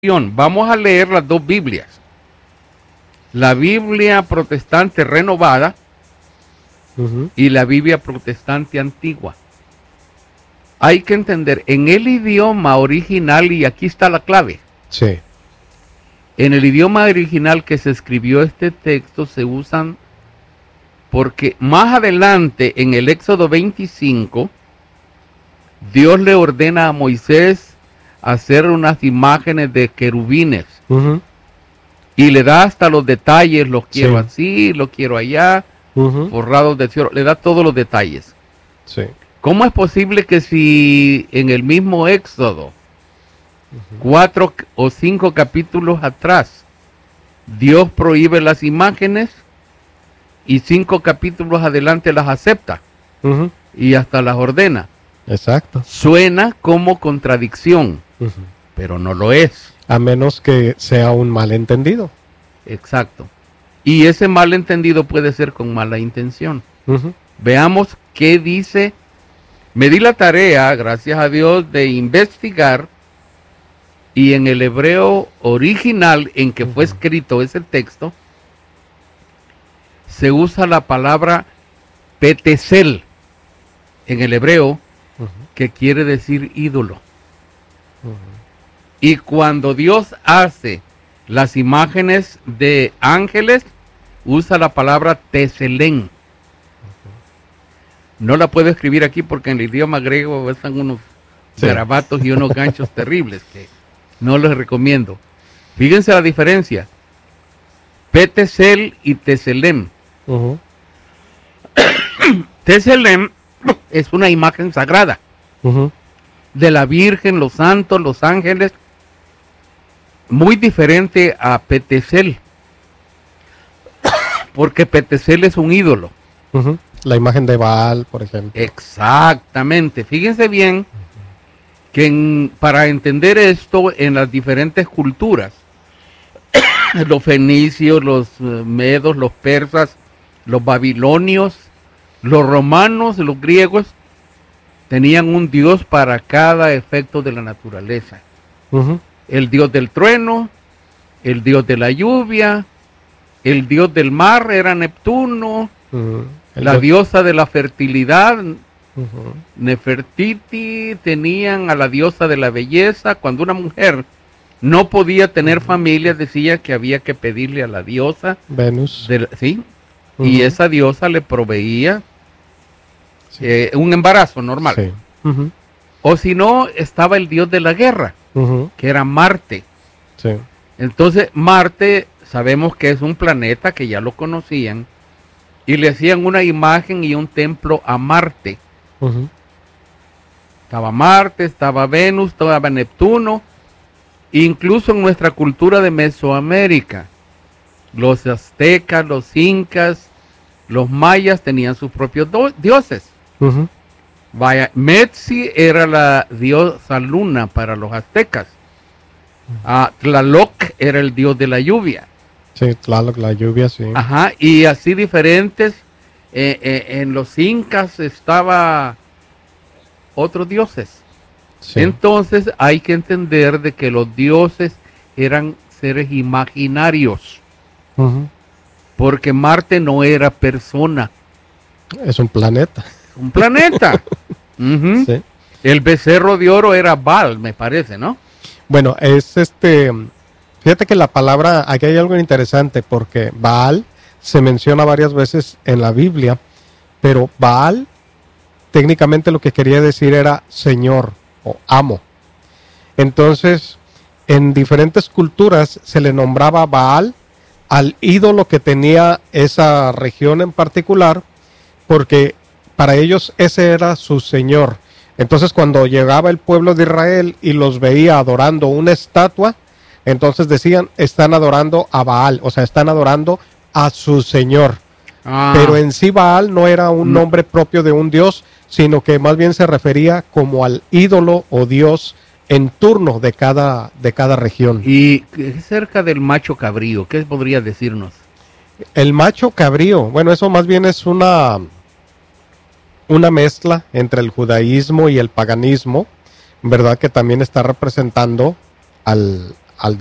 Vamos a leer las dos Biblias. La Biblia protestante renovada y la Biblia protestante antigua. Hay que entender, en el idioma original, y aquí está la clave. Sí. En el idioma original que se escribió este texto se usan, porque más adelante en el Éxodo 25, Dios le ordena a Moisés hacer unas imágenes de querubines. Y le da hasta los detalles, los quiero así, los quiero allá, forrados de oro, le da todos los detalles. Sí. ¿Cómo es posible que si en el mismo Éxodo, 4 o 5 capítulos atrás, Dios prohíbe las imágenes y 5 capítulos adelante las acepta y hasta las ordena? Exacto. Suena como contradicción, pero no lo es. A menos que sea un malentendido. Exacto. Y ese malentendido puede ser con mala intención. Veamos qué dice. Me di la tarea, gracias a Dios, de investigar, y en el hebreo original en que fue escrito ese texto, se usa la palabra petesel en el hebreo, que quiere decir ídolo. Y cuando Dios hace las imágenes de ángeles, usa la palabra teselén. No la puedo escribir aquí porque en el idioma griego están unos garabatos y unos ganchos terribles que no les recomiendo. Fíjense la diferencia. Petesel y teselem. Teselem es una imagen sagrada de la Virgen, los santos, los ángeles, muy diferente a Petesel, porque Petesel es un ídolo. La imagen de Baal, por ejemplo. Exactamente. Fíjense bien que para entender esto en las diferentes culturas, los fenicios, los medos, los persas, los babilonios, los romanos, los griegos, tenían un dios para cada efecto de la naturaleza. El dios del trueno, el dios de la lluvia, el dios del mar era Neptuno, la diosa de la fertilidad, Nefertiti, tenían a la diosa de la belleza. Cuando una mujer no podía tener familia, decía que había que pedirle a la diosa Venus. Y esa diosa le proveía un embarazo normal. O si no, estaba el dios de la guerra, que era Marte. Entonces Marte, sabemos que es un planeta que ya lo conocían, y le hacían una imagen y un templo a Marte. Estaba Marte, estaba Venus, estaba Neptuno. Incluso en nuestra cultura de Mesoamérica, los aztecas, los incas, los mayas tenían sus propios dioses. Vaya, Metzi era la diosa luna para los aztecas. Tlaloc era el dios de la lluvia. Sí, Tlaloc, la lluvia, sí. Ajá, y así diferentes. En los incas estaba otros dioses. Entonces hay que entender de que los dioses eran seres imaginarios. Porque Marte no era persona. Es un planeta. Un planeta. El becerro de oro era Baal, me parece, ¿no? Bueno, es fíjate que la palabra, aquí hay algo interesante, porque Baal se menciona varias veces en la Biblia, pero Baal técnicamente lo que quería decir era señor o amo. Entonces, en diferentes culturas se le nombraba Baal al ídolo que tenía esa región en particular, porque para ellos ese era su señor. Entonces, cuando llegaba el pueblo de Israel y los veía adorando una estatua, entonces decían, están adorando a Baal, o sea, están adorando a su señor. Pero en sí Baal no era un nombre propio de un dios, sino que más bien se refería como al ídolo o dios en turno de cada región. Y cerca del macho cabrío, ¿qué podría decirnos? El macho cabrío, bueno, eso más bien es una mezcla entre el judaísmo y el paganismo, ¿verdad? Que también está representando al